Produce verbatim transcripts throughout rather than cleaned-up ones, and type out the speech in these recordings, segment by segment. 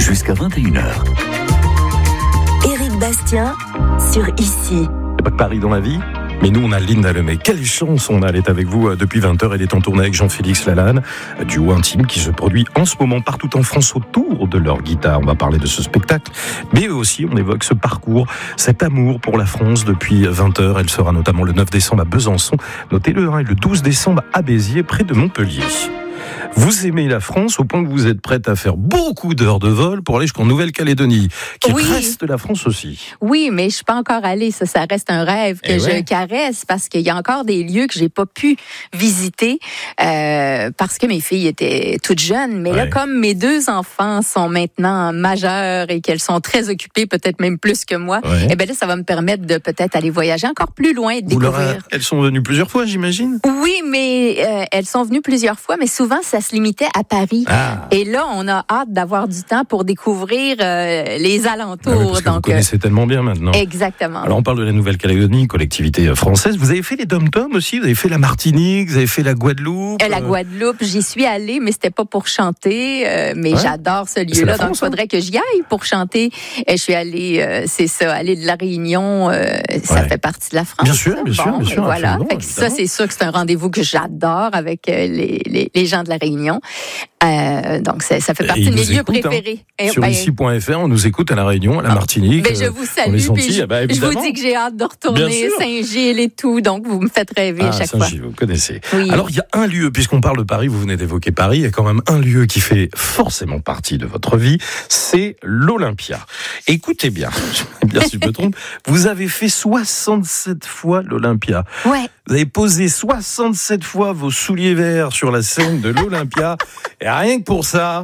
jusqu'à vingt et une heures. Éric Bastien sur Ici. Il n'y a pas que Paris dans la vie, mais nous on a Linda Lemay. Quelle chance on a, elle est avec vous depuis vingt heures, elle est en tournée avec Jean-Félix Lalanne, duo intime qui se produit en ce moment partout en France autour de leur guitare. On va parler de ce spectacle, mais aussi on évoque ce parcours, cet amour pour la France depuis vingt heures. Elle sera notamment le neuf décembre à Besançon, notez-le, hein, et le douze décembre à Béziers, près de Montpellier. Vous aimez la France au point que vous êtes prête à faire beaucoup d'heures de vol pour aller jusqu'en Nouvelle-Calédonie, qui oui. reste la France aussi. Oui, mais je suis pas encore allée. Ça, ça reste un rêve que Et je ouais. caresse parce qu'il y a encore des lieux que j'ai pas pu visiter euh, parce que mes filles étaient toutes jeunes. Mais ouais. là, comme mes deux enfants sont maintenant majeurs et qu'elles sont très occupées, peut-être même plus que moi, ouais. eh ben là, ça va me permettre de peut-être aller voyager encore plus loin, de Vous découvrir. Leur a... Elles sont venues plusieurs fois, j'imagine. Oui, mais euh, elles sont venues plusieurs fois, mais souvent ça se limitait à Paris. Ah. Et là, on a hâte d'avoir du temps pour découvrir euh, les alentours. Ah oui, parce que donc, vous connaissez euh... tellement bien maintenant. Exactement. Alors, on parle de la Nouvelle-Calédonie, collectivité française. Vous avez fait les Dom-Tom aussi? Vous avez fait la Martinique? Vous avez fait la Guadeloupe? euh, La Guadeloupe, j'y suis allée, mais c'était pas pour chanter. Euh, mais ouais. j'adore ce lieu-là, France, donc il faudrait hein? que j'y aille pour chanter. Et je suis allée, euh, c'est ça, aller de la Réunion, euh, ça ouais. fait partie de la France. Bien sûr, bien bon, sûr, bien sûr. Voilà. Fait que ça, c'est sûr que c'est un rendez-vous que j'adore avec euh, les, les, les gens de la Réunion. Euh, donc ça, ça fait partie de mes lieux écoute, préférés. Hein. Sur ben, ici point f r, on nous écoute à la Réunion, à la Martinique. Ben, je vous salue, puis je, bah, je vous dis que j'ai hâte de retourner Saint-Gilles et tout, donc vous me faites rêver ah, à chaque Saint-Gilles, fois. Vous connaissez. Oui. Alors il y a un lieu, puisqu'on parle de Paris, vous venez d'évoquer Paris, il y a quand même un lieu qui fait forcément partie de votre vie, c'est l'Olympia. Écoutez bien, bien si je me trompe, vous avez fait soixante-sept fois l'Olympia. Ouais. Vous avez posé soixante-sept fois vos souliers verts sur la scène de l'Olympia. Et rien que pour ça...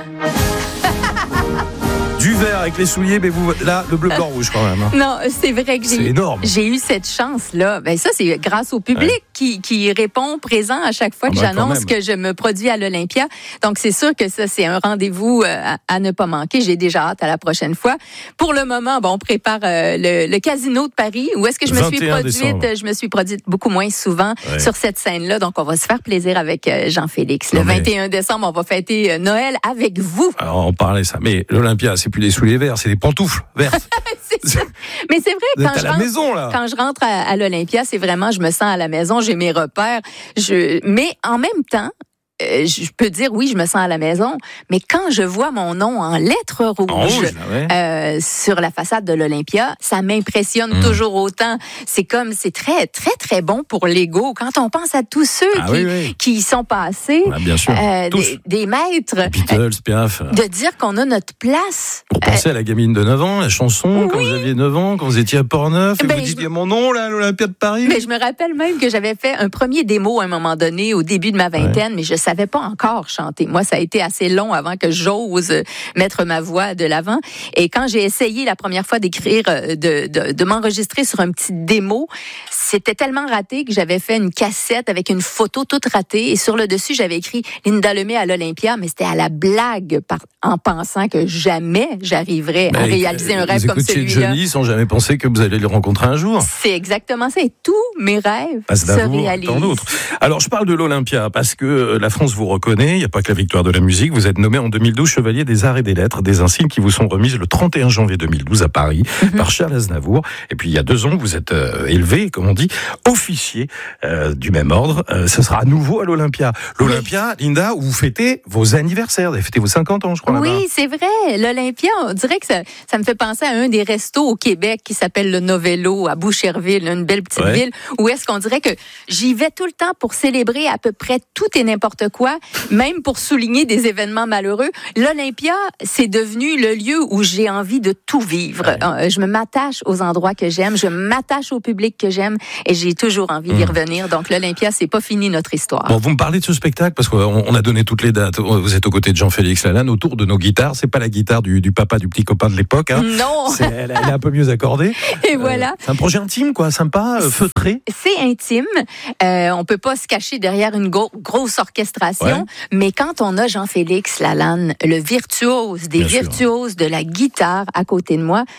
Du vert avec les souliers, mais vous, là, le bleu, blanc, rouge quand même. Hein. Non, c'est vrai que j'ai, j'ai eu cette chance-là. Ben ça, c'est grâce au public ouais. qui, qui répond présent à chaque fois que ah ben j'annonce que je me produis à l'Olympia. Donc, c'est sûr que ça, c'est un rendez-vous à, à ne pas manquer. J'ai déjà hâte à la prochaine fois. Pour le moment, bon, on prépare euh, le, le Casino de Paris, où est-ce que je me suis produite. Décembre. Je me suis produite beaucoup moins souvent ouais. sur cette scène-là. Donc, on va se faire plaisir avec euh, Jean-Félix. Le non, vingt et un décembre, on va fêter euh, Noël avec vous. Alors, on parlait ça. Mais l'Olympia, c'est plus des souliers verts, c'est des pantoufles vertes. c'est ça. Mais c'est vrai, quand je, rentre, maison, là. quand je rentre à, à l'Olympia, c'est vraiment, je me sens à la maison, j'ai mes repères. Je, mais en même temps, euh, je peux dire oui, je me sens à la maison, mais quand je vois mon nom en lettres rouges en rouge, ouais. euh, sur la façade de l'Olympia, ça m'impressionne mmh. toujours autant. C'est comme, c'est très, très, très bon pour l'ego. Quand on pense à tous ceux ah, qui, oui, oui. qui y sont passés, ah, bien sûr. Euh, des, des maîtres, Beatles, Piaf, de dire qu'on a notre place. Pour penser euh, à la gamine de neuf ans, la chanson, oui. quand vous aviez neuf ans, quand vous étiez à Port-Neuf, et ben, vous dites, il y a mon nom là, à l'Olympia de Paris. Mais je me rappelle même que j'avais fait un premier démo à un moment donné, au début de ma vingtaine, ouais. mais je savais pas encore chanter. Moi, ça a été assez long avant que j'ose mettre ma voix de l'avant. Et quand j'ai essayé la première fois d'écrire, de, de, de m'enregistrer sur un petit démo, c'était tellement raté que j'avais fait une cassette avec une photo toute ratée. Et sur le dessus, j'avais écrit Linda Lemay à l'Olympia, mais c'était à la blague, par, en pensant que jamais j'arriverais mais à réaliser un rêve comme celui-là. Vous écoutiez Johnny sans jamais penser que vous allez le rencontrer un jour. C'est exactement ça. Et tous mes rêves ah, se réalisent. Tant d'autres. Alors, je parle de l'Olympia parce que la France vous reconnaît. Il n'y a pas que la victoire de la musique. Vous êtes nommé en deux mille douze chevalier des arts et des lettres, des insignes qui vous sont remises le trente et un janvier deux mille douze à Paris mm-hmm. par Charles Aznavour. Et puis il y a deux ans, vous êtes euh, élevé, comme on dit, officier euh, du même ordre. Euh, ce sera à nouveau à l'Olympia. L'Olympia, oui. Linda, où vous fêtez vos anniversaires. Vous avez fêté vos cinquante ans, je crois. Oui, là-bas. c'est vrai. L'Olympia, on dirait que ça, ça me fait penser à un des restos au Québec qui s'appelle le Novello à Boucherville, une belle petite ouais. ville, où est-ce qu'on dirait que j'y vais tout le temps pour célébrer à peu près tout et n'importe quoi, même pour souligner des événements malheureux. L'Olympia, c'est devenu le lieu où j'ai envie de tout vivre. Ouais. Je me m'attache aux endroits que j'aime, je m'attache au public que j'aime et j'ai toujours envie d'y mmh. revenir. Donc l'Olympia, c'est pas fini notre histoire. Bon, vous me parlez de ce spectacle parce qu'on a donné toutes les dates. Vous êtes aux côtés de Jean-Félix Lalanne autour de nos guitares. C'est pas la guitare du, du papa du petit copain de l'époque. Hein. Non. C'est, elle, elle est un peu mieux accordée. Et euh, voilà. C'est un projet intime, quoi, sympa, euh, feutré. C'est intime. Euh, on peut pas se cacher derrière une go- grosse orchestration, ouais. mais quand on a Jean-Félix Lalanne, le virtuose des Bien virtuoses sûr. de la guitare à côté de moi,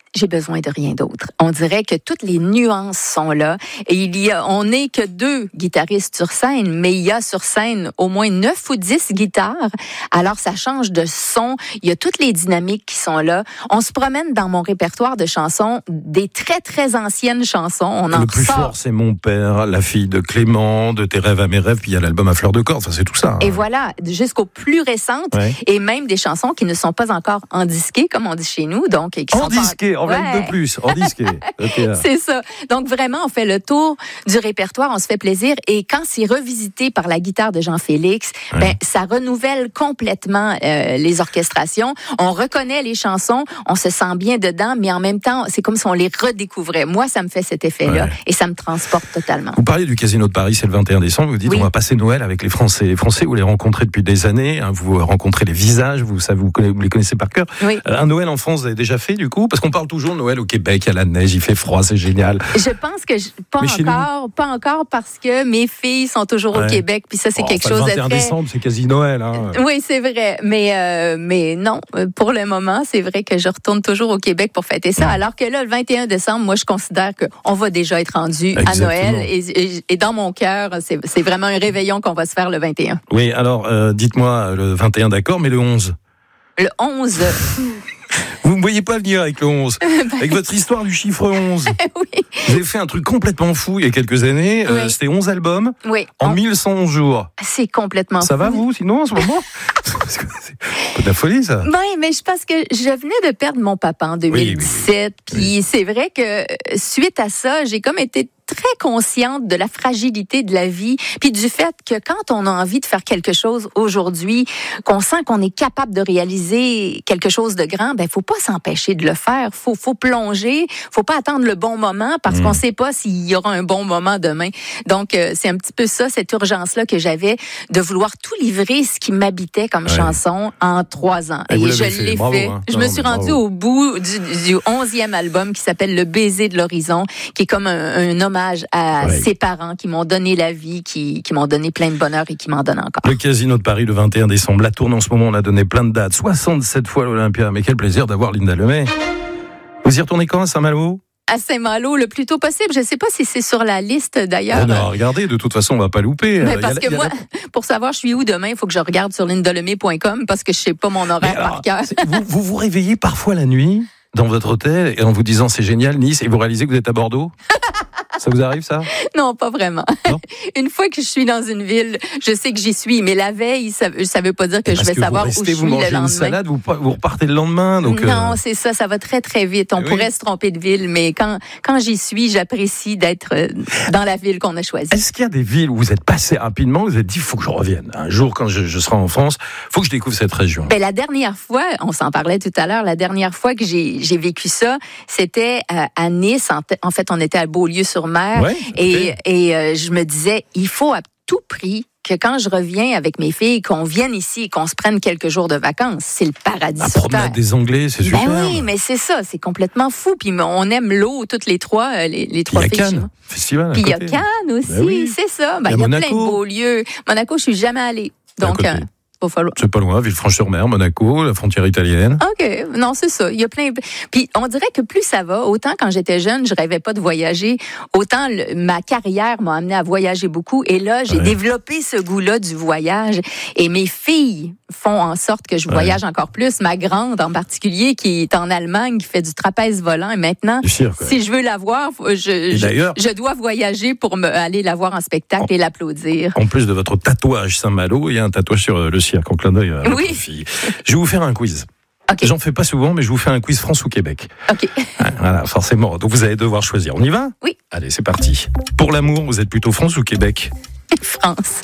j'ai besoin de rien d'autre. On dirait que toutes les nuances sont là. Et il y a, on n'est que deux guitaristes sur scène, mais il y a sur scène au moins neuf ou dix guitares. Alors, ça change de son. Il y a toutes les dynamiques qui sont là. On se promène dans mon répertoire de chansons, des très, très anciennes chansons. On en Le plus ressort. fort, c'est Mon père, La fille de Clément, De tes rêves à mes rêves, puis il y a l'album à fleur de corde. Enfin, c'est tout ça. Hein. Et voilà, jusqu'aux plus récentes, Ouais. et même des chansons qui ne sont pas encore endisquées, comme on dit chez nous. Donc, qui En sont pas- disqué, en vingt Ouais. de plus, en disqué. Okay, là. C'est ça. Donc vraiment, on fait le tour du répertoire, on se fait plaisir. Et quand c'est revisité par la guitare de Jean-Félix, Ouais. ben ça renouvelle complètement euh, les orchestrations. On reconnaît les chansons, on se sent bien dedans, mais en même temps, c'est comme si on les redécouvrait. Moi, ça me fait cet effet-là Ouais. et ça me transporte totalement. Vous parliez du Casino de Paris, c'est le vingt et un décembre. Vous dites, Oui. on va passer Noël avec les Français. Les Français, vous les rencontrez depuis des années. Hein, vous rencontrez les visages, vous savez, vous, connaissez, vous les connaissez par cœur. Oui. Euh, un Noël en France, vous avez déjà fait du coup? Parce qu'on parle toujours de Noël au Québec, il y a la neige, il fait froid, c'est génial. Je pense que je, pas Mais chez encore, pas encore parce que mes filles sont toujours Ouais. au Québec, puis ça c'est Oh, quelque enfin, chose le de vingt et un très. décembre, c'est quasi Noël. Hein. Oui, c'est vrai, mais euh, mais non, pour le moment, c'est vrai que je retourne toujours au Québec pour fêter ça, Ouais. alors que là, le vingt et un décembre, moi, je considère que on va déjà être rendu à Exactement. Noël, et, et, et dans mon cœur, c'est c'est vraiment un réveillon qu'on va se faire le vingt et un. Oui, alors, euh, dites-moi, le vingt et un d'accord, mais le onze? Le onze, Vous ne me voyez pas venir avec le onze. Avec votre histoire du chiffre onze. oui, Vous avez fait un truc complètement fou il y a quelques années. Euh, Oui. C'était onze albums oui, en on- mille cent onze jours. c'est complètement Ça fou. va, vous, sinon, en ce moment? Parce que c'est un peu de la folie, ça. Oui, mais je pense que je venais de perdre mon papa en deux mille dix-sept, Oui, oui, oui. puis c'est vrai que suite à ça, j'ai comme été très consciente de la fragilité de la vie, puis du fait que quand on a envie de faire quelque chose aujourd'hui, qu'on sent qu'on est capable de réaliser quelque chose de grand, ben faut pas s'empêcher de le faire, faut faut plonger, faut pas attendre le bon moment parce Mmh. qu'on sait pas s'il y aura un bon moment demain. Donc euh, c'est un petit peu ça, cette urgence-là que j'avais de vouloir tout livrer ce qui m'habitait comme Ouais. chanson en trois ans. Et vous Et je l'avez fait. l'ai Bravo, fait. hein. Je Non, me mais suis bravo. rendue au bout du, du onzième album qui s'appelle Le baiser de l'horizon, qui est comme un, un hommage à Ouais. ses parents qui m'ont donné la vie, qui, qui m'ont donné plein de bonheur et qui m'en donnent encore. Le Casino de Paris le vingt et un décembre. La tournée en ce moment, on a donné plein de dates. soixante-sept fois l'Olympia. Mais quel plaisir d'avoir Linda Lemay. Vous y retournez quand à Saint-Malo? À Saint-Malo, le plus tôt possible. Je ne sais pas si c'est sur la liste d'ailleurs. Oh non, regardez, de toute façon, on va pas louper. Mais Euh, parce y a- que y a moi, la- pour savoir je suis où demain, il faut que je regarde sur linda lemay point com parce que je sais pas mon Mais horaire alors, par cœur. c'est- vous, vous vous réveillez parfois la nuit dans votre hôtel et en vous disant c'est génial Nice et vous réalisez que vous êtes à Bordeaux? Ça vous arrive ça? Non, pas vraiment. Non? Une fois que je suis dans une ville, je sais que j'y suis, mais la veille, ça, ça veut pas dire que je Parce vais que savoir vous où restez, je vous suis mangez le une lendemain. salade, vous, vous repartez le lendemain. Donc, Non, euh, c'est ça, ça va très très vite. On Oui. pourrait se tromper de ville, mais quand quand j'y suis, j'apprécie d'être euh, dans la ville qu'on a choisie. Est-ce qu'il y a des villes où vous êtes passé rapidement, vous vous êtes dit, il faut que je revienne. Un jour, quand je, je serai en France, il faut que je découvre cette région. Ben, la dernière fois, on s'en parlait tout à l'heure, la dernière fois que j'ai j'ai vécu ça, c'était euh, à Nice. En, en fait, on était à Beaulieu-sur-Mer. Ouais, et ok. et euh, je me disais, il faut à tout prix que quand je reviens avec mes filles, qu'on vienne ici et qu'on se prenne quelques jours de vacances. C'est le paradis La sur promenade terre. des Anglais, c'est super. Ben oui, mais c'est ça, c'est complètement fou. Puis on aime l'eau, toutes les trois, euh, les, les Il y trois a filles. chez Cannes, moi. festival. à Puis il y a côté. Cannes aussi, Ben oui. c'est ça. Ben, Il y a il y a plein Monaco. de beaux lieux. Monaco, je suis jamais allée. À Donc, côté. euh, va falloir. C'est pas loin, Villefranche-sur-Mer, Monaco, la frontière italienne. OK. Non, c'est ça. Il y a plein. Puis on dirait que plus ça va, autant quand j'étais jeune, je rêvais pas de voyager, autant le- ma carrière m'a amené à voyager beaucoup. Et là, j'ai Ouais. développé ce goût-là du voyage. Et mes filles font en sorte que je Ouais. voyage encore plus. Ma grande en particulier, qui est en Allemagne, qui fait du trapèze volant. Et maintenant, Du cirque, ouais. si je veux la voir, faut- je, Et je, d'ailleurs- je dois voyager pour me, aller la voir en spectacle et l'applaudir. En plus de votre tatouage Saint-Malo, il y a un tatouage sur euh, le cirque, en clin d'œil à votre Oui. fille. Je vais vous faire un quiz. OK. J'en fais pas souvent, mais je vous fais un quiz France ou Québec. OK. Ah, Voilà, forcément. Donc vous allez devoir choisir. On y va? Oui. Allez, c'est parti. Pour l'amour, vous êtes plutôt France ou Québec? France.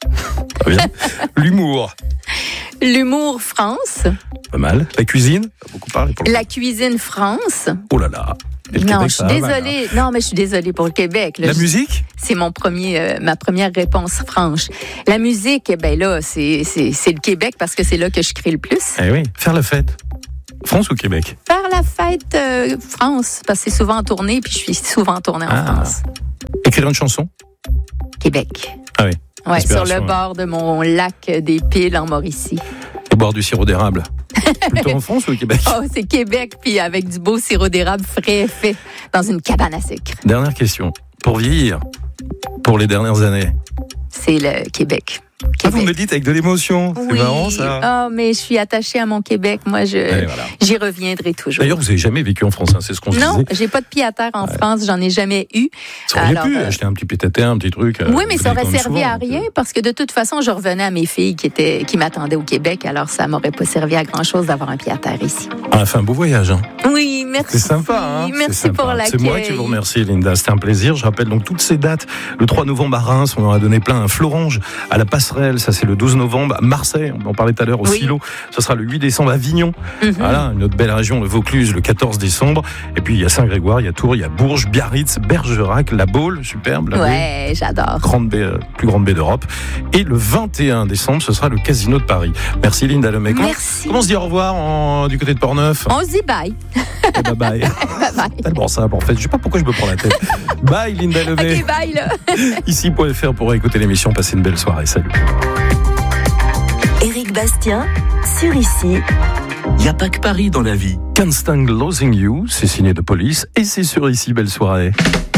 Très bien. L'humour, L'humour, France. pas mal. La cuisine, pas beaucoup parlé pour le... La cuisine, France. Oh là là. Et le Non, Québec, je suis ça va mal, hein. désolée. Non, mais je suis désolée pour le Québec. là. La Je- musique? C'est mon premier, euh, ma première réponse franche. La musique, eh ben là, c'est, c'est, c'est le Québec parce que c'est là que je crée le plus. Eh oui. Faire la fête. France ou Québec? Faire la fête, euh, France, parce que c'est souvent en tournée, puis je suis souvent en tournée en Ah. France. Écrire une chanson? Québec. Ah oui. Ouais, sur Inspiration, le ouais. bord de mon lac des Piles en Mauricie. Et boire du sirop d'érable. Plutôt en France ou au Québec? Oh, c'est Québec, puis avec du beau sirop d'érable frais fait dans une cabane à sucre. Dernière question. Pour vieillir, pour les dernières années. C'est le Québec. Ah, vous me le dites avec de l'émotion. C'est oui. marrant, ça. Oh, mais je suis attachée à mon Québec. Moi, je, voilà. j'y reviendrai toujours. D'ailleurs, vous n'avez jamais vécu en France, hein, c'est ce qu'on se Non, disait. j'ai pas de pied à terre en ouais. France. J'en ai jamais eu. Ça aurait Alors, pu euh... acheter un petit pied à terre, un petit truc. Oui, mais ça aurait servi souvent, à rien parce que de toute façon, je revenais à mes filles qui étaient, qui m'attendaient au Québec. Alors, ça m'aurait pas servi à grand chose d'avoir un pied à terre ici. Ah, fait un beau voyage, hein. Oui, merci. C'est sympa, hein. Merci c'est sympa. pour l'accueil. C'est moi qui vous remercie, Linda. C'était un plaisir. Je rappelle donc toutes ces dates. Le trois novembre à Reims, on en a donné plein. À Florange, à la Passerelle, ça c'est le douze novembre. À Marseille, on en parlait tout à l'heure, au oui. Silo, ce sera le huit décembre. À Avignon, mm-hmm. voilà, une autre belle région, le Vaucluse, le quatorze décembre. Et puis il y a Saint-Grégoire, il y a Tours, il y a Bourges, Biarritz, Bergerac, La Baule, superbe. La ouais, Baule, j'adore. Grande baie, plus grande baie d'Europe. Et le vingt et un décembre, ce sera le Casino de Paris. Merci Linda Lemay. Comment, Merci. Comment on se dit au revoir en, du côté de Portneuf? On se dit bye. Et bye bye. Bye bye. Tellement simple en fait. Je sais pas pourquoi je me prends la tête. Bye Linda Lemay. Ok, bye là. Ici point F R pour écouter l'émission. Passez une belle soirée. Salut. Éric Bastien, sur Ici. Il n'y a pas que Paris dans la vie. Can't Stand Losing You, c'est signé de Police et c'est sur Ici. Belle soirée.